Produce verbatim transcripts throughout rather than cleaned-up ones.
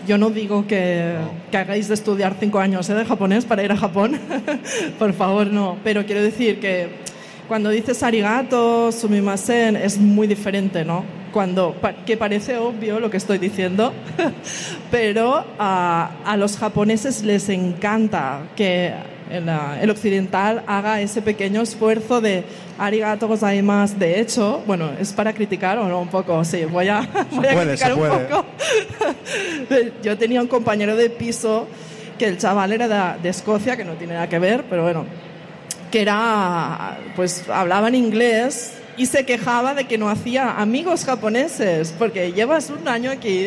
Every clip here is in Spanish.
Yo no digo que, que hagáis de estudiar cinco años ¿eh? de japonés para ir a Japón. Por favor, no. Pero quiero decir que cuando dices arigato, sumimasen, es muy diferente, ¿no? Cuando, que parece obvio lo que estoy diciendo, pero a, a los japoneses les encanta que el, el occidental haga ese pequeño esfuerzo de arigato gozaimasu. De hecho, bueno, ¿es para criticar o no? Un poco, sí, voy a, voy a puede, criticar un puede. poco. Yo tenía un compañero de piso que el chaval era de, de Escocia, que no tiene nada que ver, pero bueno, que era, pues hablaba en inglés y se quejaba de que no hacía amigos japoneses, porque llevas un año aquí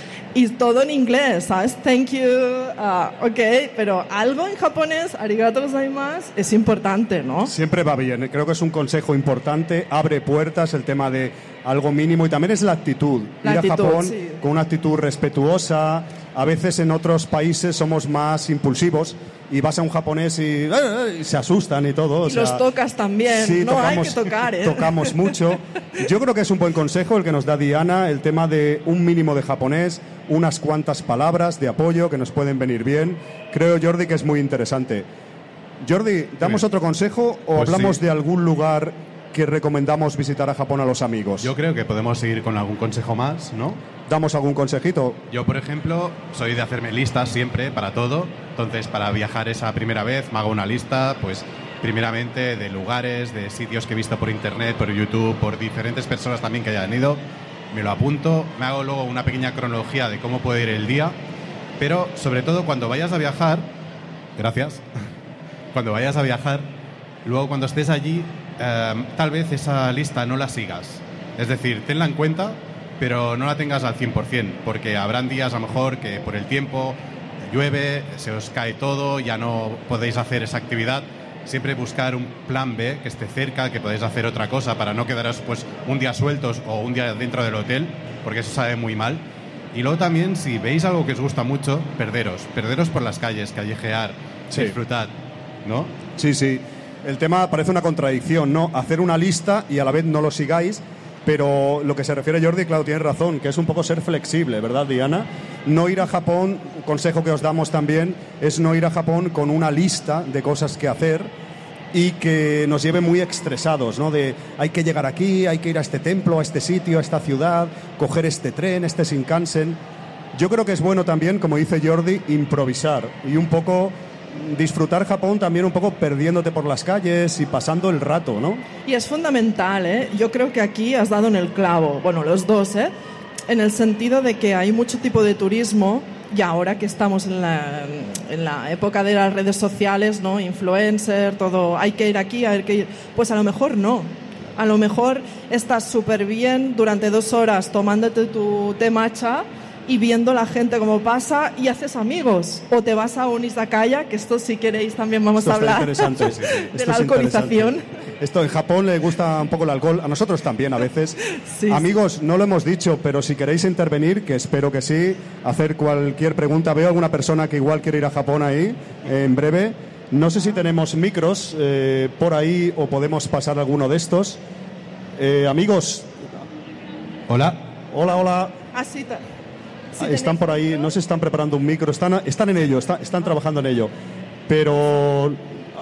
y todo en inglés, ¿sabes? Thank you, uh, ok, pero algo en japonés, arigato gozaimasu, es importante, ¿no? Siempre va bien, creo que es un consejo importante, abre puertas el tema de algo mínimo y también es la actitud. La Ir actitud, a Japón sí. con una actitud respetuosa. A veces en otros países somos más impulsivos y vas a un japonés y, eh, eh, y se asustan y todo. O Y sea, los tocas también, sí, no tocamos, hay que tocar, ¿eh? Tocamos mucho. Yo creo que es un buen consejo el que nos da Diana, el tema de un mínimo de japonés, unas cuantas palabras de apoyo que nos pueden venir bien. Creo, Jordi, que es muy interesante. Jordi, ¿damos Sí. otro consejo o Pues hablamos sí. de algún lugar que recomendamos visitar a Japón a los amigos? Yo creo que podemos seguir con algún consejo más, ¿no? ¿Damos algún consejito? Yo, por ejemplo, soy de hacerme listas siempre para todo. Entonces, para viajar esa primera vez, me hago una lista, pues, primeramente de lugares, de sitios que he visto por internet, por YouTube, por diferentes personas también que hayan ido. Me lo apunto, me hago luego una pequeña cronología de cómo puede ir el día. Pero, sobre todo, cuando vayas a viajar, gracias, cuando vayas a viajar, luego cuando estés allí, eh, tal vez esa lista no la sigas. Es decir, tenla en cuenta, pero no la tengas al cien por ciento, porque habrán días a lo mejor que por el tiempo llueve, se os cae todo, ya no podéis hacer esa actividad. Siempre buscar un plan B que esté cerca, que podáis hacer otra cosa para no quedaros pues un día sueltos o un día dentro del hotel, porque eso sabe muy mal. Y luego también, si veis algo que os gusta mucho, perderos, perderos por las calles, callejear, Sí. disfrutad, ¿no? Sí, sí. El tema parece una contradicción, ¿no? Hacer una lista y a la vez no lo sigáis, pero lo que se refiere Jordi, claro, tiene razón, que es un poco ser flexible, ¿verdad, Diana? No ir a Japón, un consejo que os damos también, es no ir a Japón con una lista de cosas que hacer y que nos lleve muy estresados, ¿no? De hay que llegar aquí, hay que ir a este templo, a este sitio, a esta ciudad, coger este tren, este Shinkansen. Yo creo que es bueno también, como dice Jordi, improvisar y un poco disfrutar Japón también un poco perdiéndote por las calles y pasando el rato, ¿no? Y es fundamental, ¿eh? Yo creo que aquí has dado en el clavo, bueno, los dos, ¿eh? En el sentido de que hay mucho tipo de turismo y ahora que estamos en la, en la época de las redes sociales, ¿no? Influencer, todo, hay que ir aquí, hay que ir... Pues a lo mejor no. A lo mejor estás súper bien durante dos horas tomándote tu té matcha y viendo la gente cómo pasa y haces amigos. O te vas a un izakaya, que esto si queréis también vamos Esto a está hablar interesante. de Esto la es alcoholización. interesante. Esto en Japón le gusta un poco el alcohol, a nosotros también a veces. Sí, Amigos, no lo hemos dicho, pero si queréis intervenir, que espero que sí, hacer cualquier pregunta. Veo alguna persona que igual quiere ir a Japón ahí, eh, en breve. No sé si tenemos micros eh, por ahí o podemos pasar alguno de estos. Eh, amigos. Hola. Hola, hola. Así ta- si Están tenéis por ahí, micro. no se están preparando un micro, están, están en ello, está- están trabajando en ello. Pero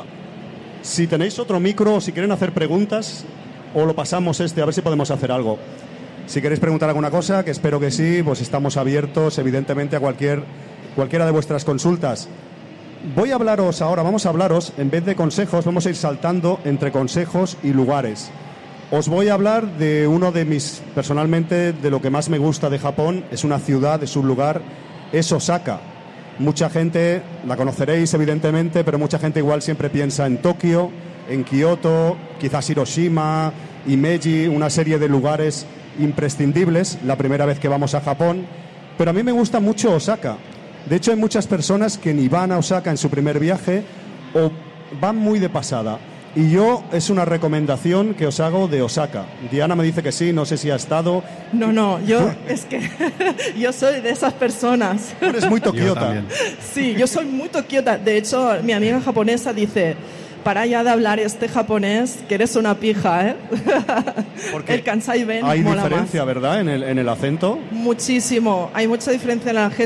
si tenéis otro micro o si quieren hacer preguntas, o lo pasamos este, a ver si podemos hacer algo. Si queréis preguntar alguna cosa, que espero que sí, pues estamos abiertos, evidentemente, a cualquier, cualquiera de vuestras consultas. Voy a hablaros ahora, vamos a hablaros, en vez de consejos, vamos a ir saltando entre consejos y lugares. Os voy a hablar de uno de mis, personalmente, de lo que más me gusta de Japón, es una ciudad, es un lugar, es Osaka. Mucha gente, la conoceréis evidentemente, pero mucha gente igual siempre piensa en Tokio, en Kioto, quizás Hiroshima, Himeji, una serie de lugares imprescindibles la primera vez que vamos a Japón. Pero a mí me gusta mucho Osaka. De hecho, hay muchas personas que ni van a Osaka en su primer viaje o van muy de pasada. Y yo, es una recomendación que os hago de Osaka. Diana me dice que sí, no sé si ha estado. No, no, yo es que yo soy de esas personas. Tú eres muy Yo tokiota. también. Sí, yo soy muy tokiota. De hecho, mi amiga japonesa dice, para ya de hablar este japonés, que eres una pija, ¿eh? Porque el Kansai Ben hay mola diferencia, más. ¿verdad? En el, en el acento. Muchísimo. Hay mucha diferencia en la gente.